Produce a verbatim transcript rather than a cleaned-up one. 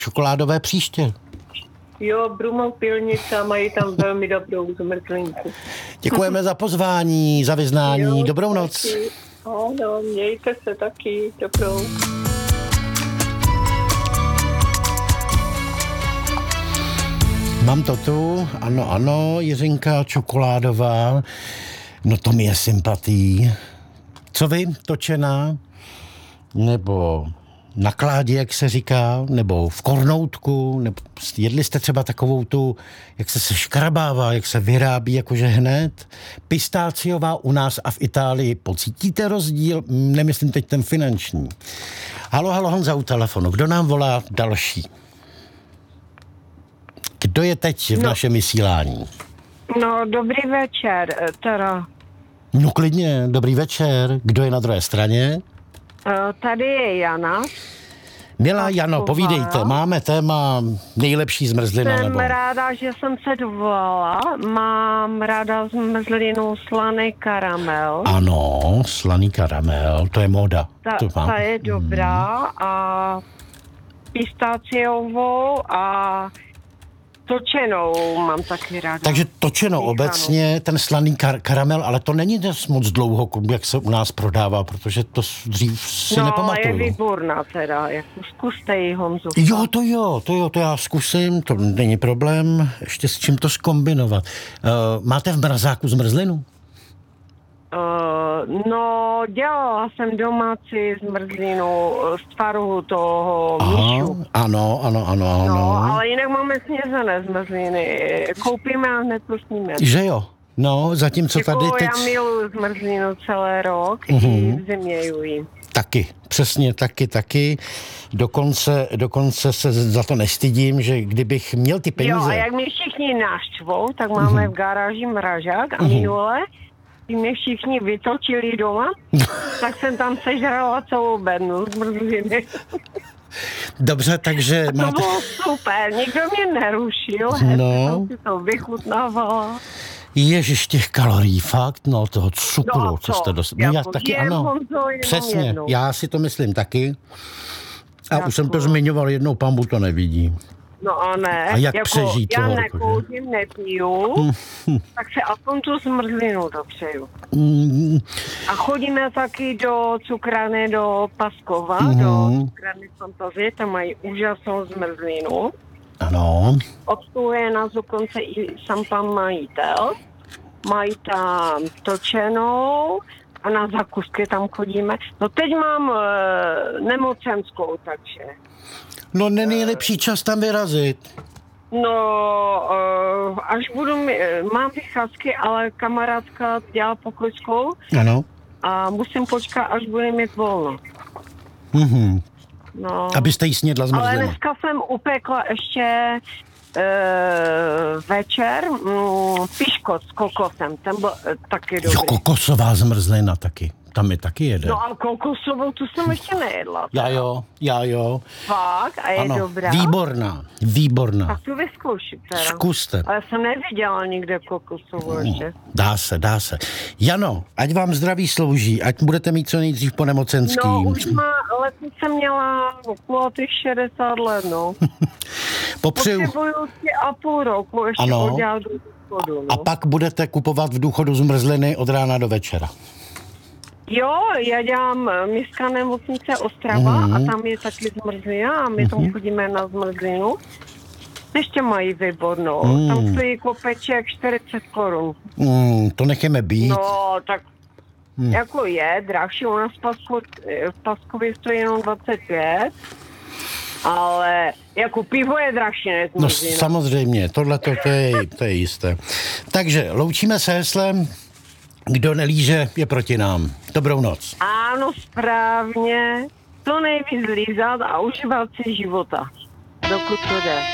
čokoládové příště. Jo, Brumov Pilnica, mají tam velmi dobrou zmrzlinku. Děkujeme za pozvání, za vyznání. Jo, Dobrou noc. taky. Ano, mějte se taky. Dobrou. Mám to tu, ano, ano, Jiřinka čokoládová, no to mi je sympatí. Co vy, točená? Nebo na kládě, jak se říká, nebo v kornoutku, nebo jedli jste třeba takovou tu, jak se se škrabává, jak se vyrábí jakože hned. Pistáciová u nás a v Itálii. Pocítíte rozdíl? Nemyslím teď ten finanční. Halo, halo, Honza u telefonu. Kdo nám volá další? Kdo je teď v no. našem vysílání? No, dobrý večer, teda. No klidně, dobrý večer. Kdo je na druhé straně? Uh, tady je Jana. Milá Jano, povídejte, máme téma nejlepší zmrzlina. Jsem nebo? ráda, že jsem se dovolala. Mám ráda zmrzlinu slaný karamel. Ano, slaný karamel, to je móda. Ta, to ta je dobrá hmm. a pistáciovou a točenou mám taky ráda. Takže točenou Míchanou. Obecně, ten slaný kar- karamel, ale to není moc dlouho, jak se u nás prodává, protože to dřív si no, nepamatuju. No, je výborná teda, jako zkuste ji, Honzu. Jo, to jo, to jo, to já zkusím, to není problém, ještě s čím to zkombinovat. Uh, máte v mrazáku zmrzlinu? Uh, no, dělala jsem domácí zmrzlinu z tvarohu toho míšu. Ano, ano, ano, ano. No, ale jinak máme snězené zmrzliny. Koupíme a hned to sníme. Že jo? No, zatímco jako tady teď... já miluji zmrzlinu celý rok, uh-huh. i v zimě ju jím. Taky, přesně taky, taky. Dokonce, dokonce se za to nestydím, že kdybych měl ty peníze... Jo, a jak mě všichni naštvou, tak máme uh-huh. v garáži mražák a uh-huh. minule mě všichni vytočili doma, tak jsem tam sežrala celou bednu zmrzliny. Dobře, takže to máte... bylo super, nikdo mě nerušil, no. jsem si to vychutnávala. Ježiš, těch kalorií, fakt, no, toho cukru, no, co jste dostali. No, já taky, jem, ano, Honzo, přesně, jednou. Já si to myslím taky. A jako... už jsem to zmiňoval jednou, pambu to nevidí. No a ne, a jak jako přežít já toho, nekouřím, nepiju, tak se aspoň tu zmrzlinu dopřeju. Mm. A chodíme taky do cukrárny do Paskova, mm. do cukrárny Fantazie, tam mají úžasnou zmrzlinu. Ano. Obsluhuje nás dokonce i sám pan majitel. Mají tam točenou a na zakusky tam chodíme. No teď mám e, nemocenskou, takže... No není lepší čas tam vyrazit. No, uh, až budu, mi, mám vycházky, ale kamarádka dělá pokojskou. Ano. A musím počkat, až bude mít volno. Mhm. No. Abyste jí snědla zmrzlinu. Ale dneska jsem upekla ještě uh, večer mm, piškot s kokosem, ten byl uh, taky dobrý. Jo, kokosová zmrzlina taky. Tam je taky jede. No a kokosovou, tu jsem ještě nejedla. Já jo, já jo. Fakt? A je ano, dobrá? Výborná, výborná. Tak tu vyzkouším teda. Zkuste. Ale jsem neviděla nikde kokosovou ještě. Dá se, dá se. Jano, ať vám zdraví slouží, ať budete mít co nejdřív po nemocenský. No, už má, letos jsem měla okolo těch šedesát let, no. Popřeju. Potřebuju tři a půl roku ještě ano. oddělat do důchodu, no. A pak budete kupovat v důchodu zmrzliny od rána do večera. Jo, já dělám městská nemocnice Ostrava mm. a tam je taky zmrzlina a my mm. tam chodíme na zmrzlinu. Ještě mají výbornou. Mm. Tam stojí kopeček čtyřicet korun. Mm, to necháme být. No, tak mm. jako je, drahší. U nás v, Pasku, v Paskově stojí jenom dvacet pět. Ale jako pivo je drahší než zmrzlina. No samozřejmě, tohle to, to, je, to je jisté. Takže loučíme se heslem. Kdo nelíže, je proti nám. Dobrou noc. Ano, správně. To nejvíc lízat a užívat si života. Dokud to jde.